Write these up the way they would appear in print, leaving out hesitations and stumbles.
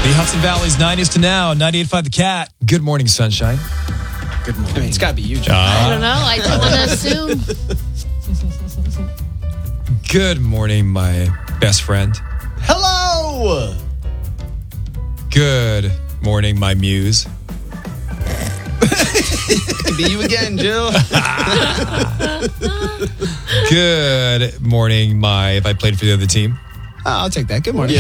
The Hudson Valley's 90s to now, 98.5 The Cat. Good morning, sunshine. Good morning. I mean, it's got to be you, John. I don't know. I don't want to assume. Good morning, my best friend. Hello! Good morning, my muse. It could be you again, Jill. Good morning, if I played for the other team. I'll take that. Good morning.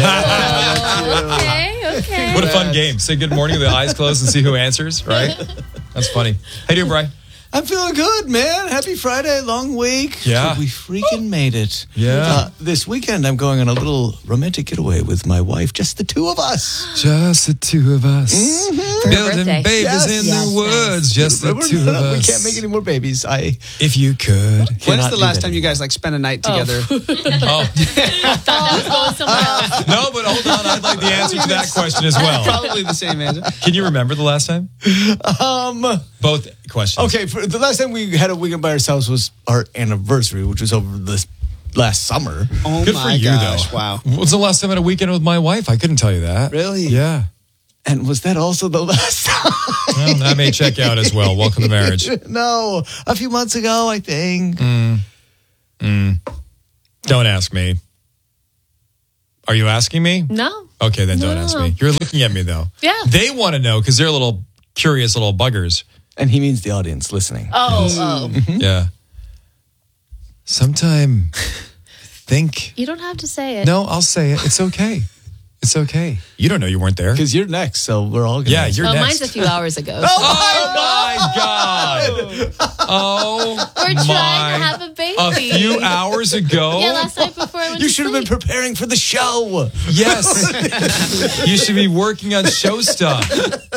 Okay. What a fun game. Say good morning with the eyes closed and see who answers, right? That's funny. How you doing, Brian? I'm feeling good, man. Happy Friday, long week. Yeah. We freaking made it. Yeah. This weekend, I'm going on a little romantic getaway with my wife, just the two of us. Just the two of us. For her Building birthday. babies in the woods. Just the two of us. We can't make any more babies. If you could. When's the last time you guys spent a night together? Oh. That was going somewhere else. No, but hold on. I'd like the answer to that question as well. Probably the same answer. Can you remember the last time? Both questions. Okay, for the last time we had a weekend by ourselves was our anniversary, which was over this last summer. Oh Good my for you, gosh, though. wow. When's the last time I had a weekend with my wife? I couldn't tell you that. Really? Yeah. And was that also the last time? Well, that may check out as well. Welcome to marriage. No, a few months ago, I think. Don't ask me. Are you asking me? No. Okay, then don't ask me. You're looking at me, though. Yeah. They want to know because they're little curious little buggers. And he means the audience listening. Oh. Yeah. Sometime think. You don't have to say it. No, I'll say it. It's okay. It's okay. You don't know you weren't there. Because you're next, so we're all going Yeah, you're next. Mine's a few hours ago. Oh my God. Oh We're trying to have a baby. A few hours ago? Yeah, last night before I went You to should have been sleep. preparing for the show. Yes. You should be working on show stuff.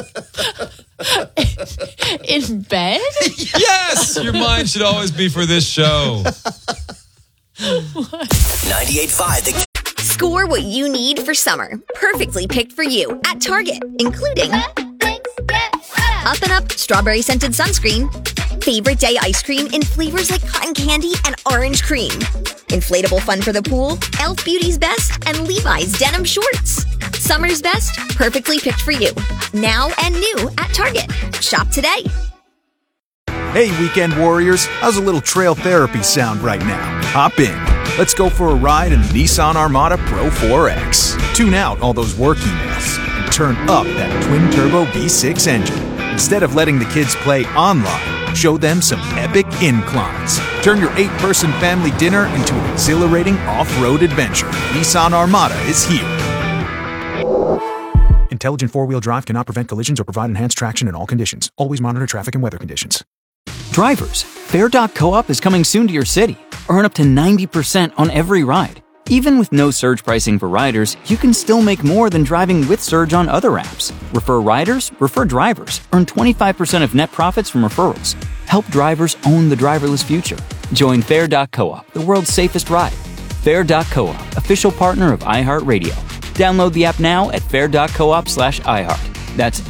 In bed? Yes. Your mind should always be for this show. 98.5 The Score what you need for summer. Perfectly picked for you at Target, including Up and Up Strawberry Scented Sunscreen, Favorite Day Ice Cream in flavors like cotton candy and orange cream, Inflatable Fun for the Pool, Elf Beauty's Best, and Levi's Denim Shorts. Summer's best, perfectly picked for you. Now and new at Target. Shop today. Hey, weekend warriors, how's a little trail therapy sound right now? Hop in. Let's go for a ride in the Nissan Armada Pro 4X. Tune out all those work emails and turn up that twin-turbo V6 engine. Instead of letting the kids play online, show them some epic inclines. Turn your 8-person family dinner into an exhilarating off-road adventure. Nissan Armada is here. Intelligent four-wheel drive cannot prevent collisions or provide enhanced traction in all conditions. Always monitor traffic and weather conditions. Drivers, Fair.coop is coming soon to your city. Earn up to 90% on every ride. Even with no surge pricing for riders, you can still make more than driving with surge on other apps. Refer riders, refer drivers. Earn 25% of net profits from referrals. Help drivers own the driverless future. Join Fair.coop, the world's safest ride. Fair.coop, official partner of iHeartRadio. Download the app now at fair.coop/iHeart. That's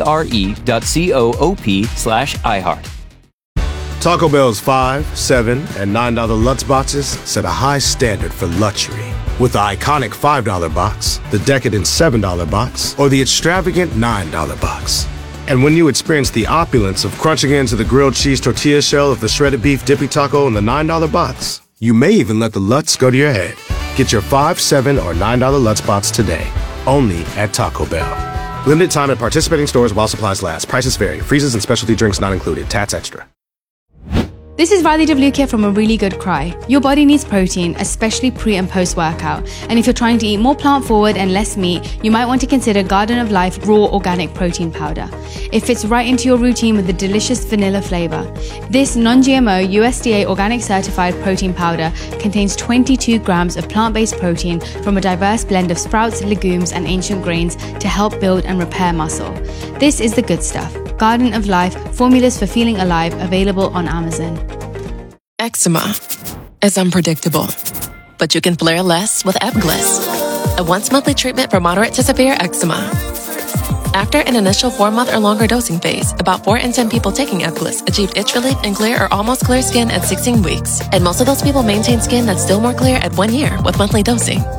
FARE.coop/iHeart. Taco Bell's $5, $7, and $9 Lutz boxes set a high standard for luxury. With the iconic $5 box, the decadent $7 box, or the extravagant $9 box. And when you experience the opulence of crunching into the grilled cheese tortilla shell of the shredded beef dippy taco in the $9 box, you may even let the Lutz go to your head. Get your $5, $7, or $9 Lutz box today, only at Taco Bell. Limited time at participating stores while supplies last. Prices vary. Freezes and specialty drinks not included. Tats extra. This is Radhi Devlukia from A Really Good Cry. Your body needs protein, especially pre and post workout. And if you're trying to eat more plant forward and less meat, you might want to consider Garden of Life Raw Organic Protein Powder. It fits right into your routine with a delicious vanilla flavor. This non-GMO USDA organic certified protein powder contains 22 grams of plant-based protein from a diverse blend of sprouts, legumes, and ancient grains to help build and repair muscle. This is the good stuff. Garden of Life, formulas for feeling alive, available on Amazon. Eczema is unpredictable, but you can flare less with Ebglyss, a once-monthly treatment for moderate to severe eczema. After an initial 4-month or longer dosing phase, about 4 in 10 people taking Ebglyss achieved itch relief and clear or almost clear skin at 16 weeks, and most of those people maintain skin that's still more clear at 1 year with monthly dosing.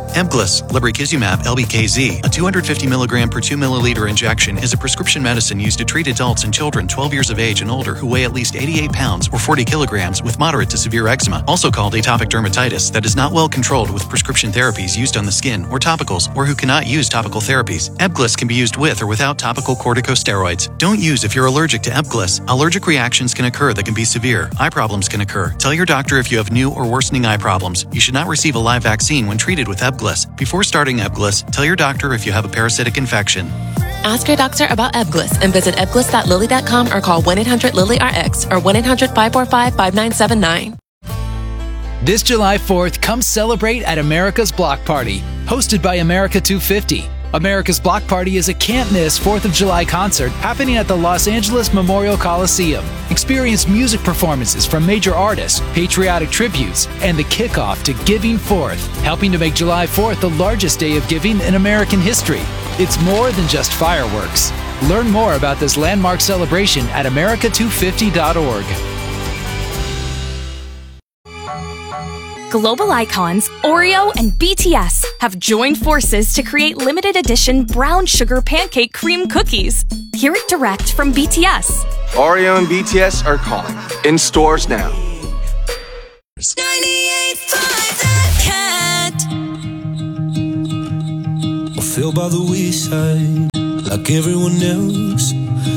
Ebglyss, lebrikizumab LBKZ, a 250 milligram per 2 milliliter injection, is a prescription medicine used to treat adults and children 12 years of age and older who weigh at least 88 pounds or 40 kilograms with moderate to severe eczema, also called atopic dermatitis, that is not well controlled with prescription therapies used on the skin or topicals, or who cannot use topical therapies. Ebglyss can be used with or without topical corticosteroids. Don't use if you're allergic to Ebglyss. Allergic reactions can occur that can be severe. Eye problems can occur. Tell your doctor if you have new or worsening eye problems. You should not receive a live vaccine when treated with Ebglyss. Before starting Ebglyss, tell your doctor if you have a parasitic infection. Ask your doctor about Ebglyss and visit ebglyss.lilly.com or call 1-800-LILY-RX or 1-800-545-5979. This July 4th, come celebrate at America's Block Party, hosted by America 250. America's Block Party is a can't-miss 4th of July concert happening at the Los Angeles Memorial Coliseum. Experience music performances from major artists, patriotic tributes, and the kickoff to Giving Forth, helping to make July 4th the largest day of giving in American history. It's more than just fireworks. Learn more about this landmark celebration at america250.org. Global icons Oreo and BTS have joined forces to create limited edition brown sugar pancake cream cookies. Hear it direct from BTS. Oreo and BTS are calling. In stores now. 98.5 Cat. I feel by the wayside like everyone else.